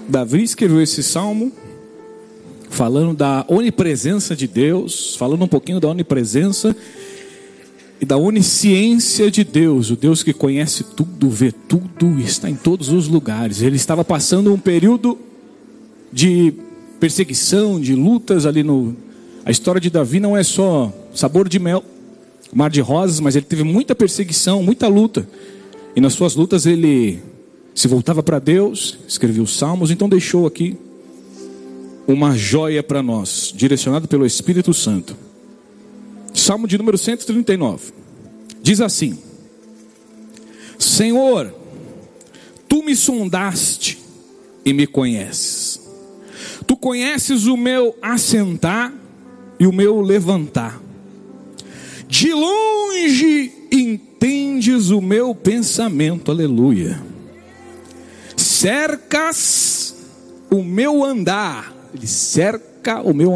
Davi escreveu esse salmo falando da onipresença de Deus, falando um pouquinho da onipresença e da onisciência de Deus, o Deus que conhece tudo, vê tudo, está em todos os lugares. Ele estava passando um período de perseguição, de lutas ali A história de Davi não é só sabor de mel, mar de rosas, mas ele teve muita perseguição, muita luta. E nas suas lutas ele se voltava para Deus, escrevia os salmos, então deixou aqui uma joia para nós, direcionado pelo Espírito Santo. Salmo de número 139. Diz assim: Senhor, tu me sondaste e me conheces. Tu conheces o meu assentar e o meu levantar. De longe entendes o meu pensamento. Aleluia. Cercas o meu andar. Ele cerca o meu